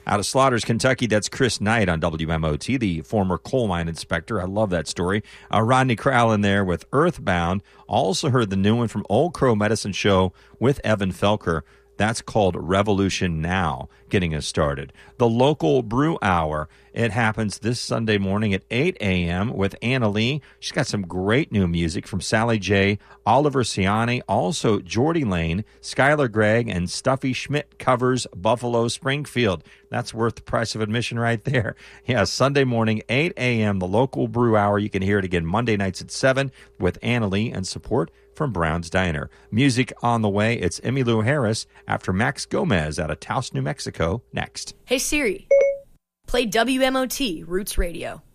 Out of Slaughters, Kentucky, that's Chris Knight on WMOT, the former coal mine inspector. I love that story. Rodney Crowell in there with Earthbound. Also heard the new one from Old Crow Medicine Show with Evan Felker. That's called Revolution Now, getting us started. The local brew hour, it happens this Sunday morning at 8 a.m. with Anna Lee. She's got some great new music from Sally J., Oliver Ciani, also Jordy Lane, Skylar Gregg, and Stuffy Schmidt covers Buffalo Springfield. That's worth the price of admission right there. Yeah, Sunday morning, 8 a.m., the local brew hour. You can hear it again Monday nights at 7 with Anna Lee and support from Brown's Diner. Music on the way. It's Emmylou Harris after Max Gomez out of Taos, New Mexico, next. Hey Siri, play WMOT Roots Radio.